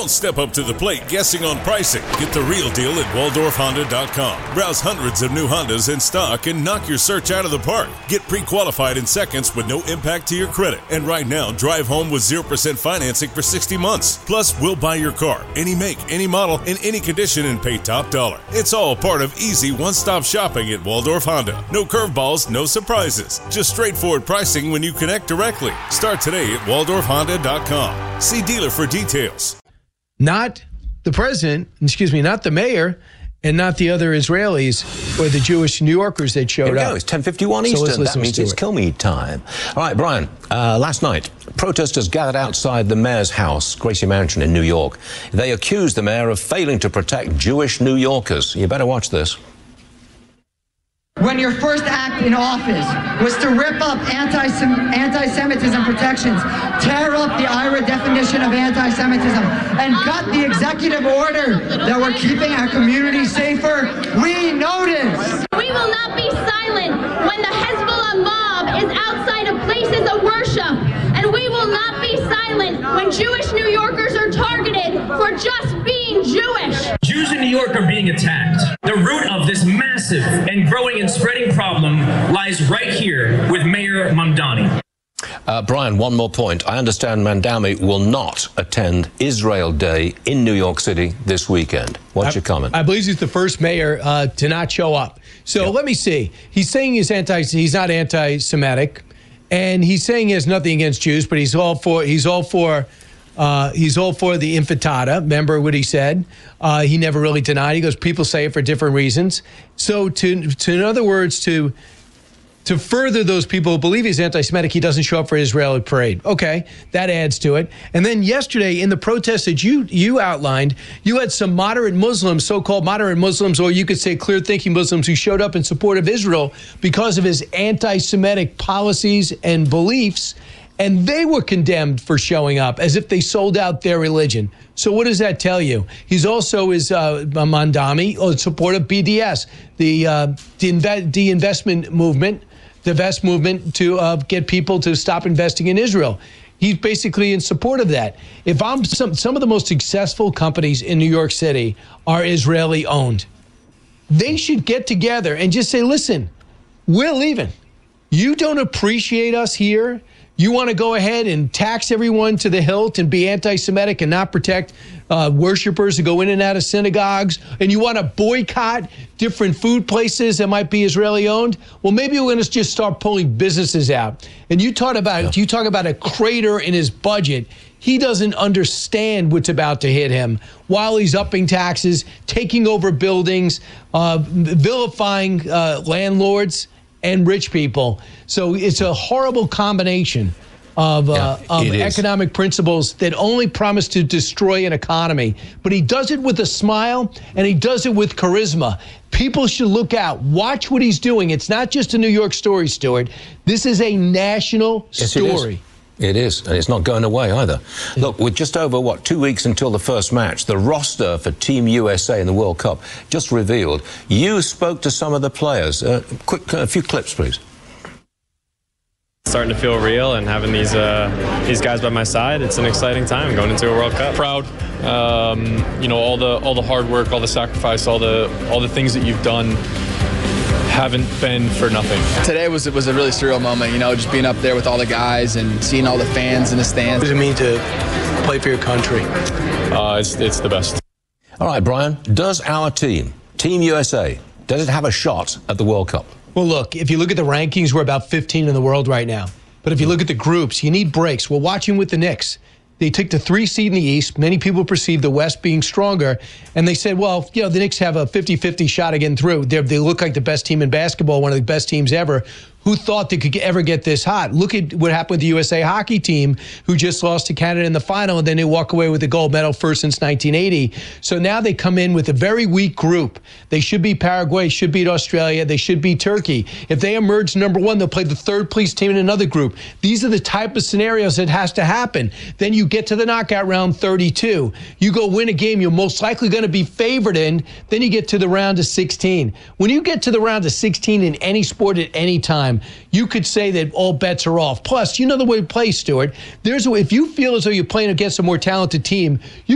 Don't step up to the plate guessing on pricing. Get the real deal at WaldorfHonda.com. Browse hundreds of new Hondas in stock and knock your search out of the park. Get pre-qualified in seconds with no impact to your credit. And right now, drive home with 0% financing for 60 months. Plus, we'll buy your car, any make, any model, in any condition, and pay top dollar. It's all part of easy one-stop shopping at Waldorf Honda. No curveballs, no surprises. Just straightforward pricing when you connect directly. Start today at WaldorfHonda.com. See dealer for details. Not the president, not the mayor, and not the other Israelis or the Jewish New Yorkers that showed up. It's 10:51 Eastern. That means it's kill me time. All right, Brian, last night, protesters gathered outside the mayor's house, Gracie Mansion in New York. They accused the mayor of failing to protect Jewish New Yorkers. You better watch this. When your first act in office was to rip up anti-Semitism protections, tear up the IRA definition of anti-Semitism, and gut the executive order that we're keeping our community safer, we notice. We will not be silent when the Hezbollah mob is outside of places of worship, and we will not be silent when Jewish New Yorkers are targeted for just being Jewish. Jews in New York are being attacked. The root of this massive and growing and spreading problem lies right here with Mayor Mamdani. Brian, one more point. I understand Mamdani will not attend Israel Day in New York City this weekend. What's your comment? I believe he's the first mayor to not show up. So Let me see. He's saying he's not anti-Semitic, and he's saying he has nothing against Jews, but he's all for the intifada. Remember what he said? He never really denied. He goes, people say it for different reasons. So in other words, to further those people who believe he's anti-Semitic, he doesn't show up for Israeli parade. Okay, that adds to it. And then yesterday in the protests that you outlined, you had some moderate Muslims, so-called moderate Muslims, or you could say clear-thinking Muslims, who showed up in support of Israel because of his anti-Semitic policies and beliefs. And they were condemned for showing up as if they sold out their religion. So what does that tell you? He's also Mamdani in support of BDS, the investment movement, the Vest movement to get people to stop investing in Israel. He's basically in support of that. If some of the most successful companies in New York City are Israeli owned, they should get together and just say, listen, we're leaving. You don't appreciate us here. You want to go ahead and tax everyone to the hilt and be anti-Semitic and not protect worshipers who go in and out of synagogues, and you want to boycott different food places that might be Israeli owned. Well, maybe we're going to just start pulling businesses out. And you talk about a crater in his budget. He doesn't understand what's about to hit him while he's upping taxes, taking over buildings, vilifying landlords and rich people. So it's a horrible combination of economic principles that only promise to destroy an economy. But he does it with a smile, and he does it with charisma. People should look out. Watch what he's doing. It's not just a New York story, Stuart. This is a national story. It is, and it's not going away either. Look, with just over, 2 weeks until the first match, the roster for Team USA in the World Cup just revealed. You spoke to some of the players. A few clips, please. Starting to feel real, and having these guys by my side, it's an exciting time going into a World Cup. Proud, all the hard work, all the sacrifice, all the things that you've done haven't been for nothing. Today was a really surreal moment, just being up there with all the guys and seeing all the fans in the stands. What does it mean to play for your country? It's the best. All right, Brian, does our team, Team USA, does it have a shot at the World Cup? Well, look, if you look at the rankings, we're about 15 in the world right now. But if you look at the groups, you need breaks. We're watching with the Knicks. They took the 3 seed in the East. Many people perceive the West being stronger. And they said, well, the Knicks have a 50-50 shot of getting through. They look like the best team in basketball, one of the best teams ever. Who thought they could ever get this hot? Look at what happened with the USA hockey team, who just lost to Canada in the final, and then they walk away with the gold medal first since 1980. So now they come in with a very weak group. They should beat Paraguay, should beat Australia, they should beat Turkey. If they emerge number one, they'll play the third-place team in another group. These are the type of scenarios that has to happen. Then you get to the knockout round 32. You go win a game you're most likely going to be favored in. Then you get to the round of 16. When you get to the round of 16 in any sport at any time, you could say that all bets are off. Plus, you know the way to play, Stuart. If you feel as though you're playing against a more talented team, you